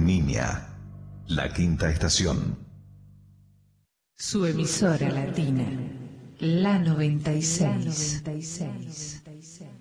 Niña, la quinta estación. Su emisora latina, la 96.